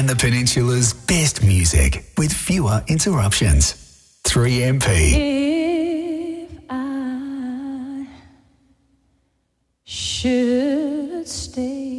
and the Peninsula's best music with fewer interruptions. 3MP. If I should stay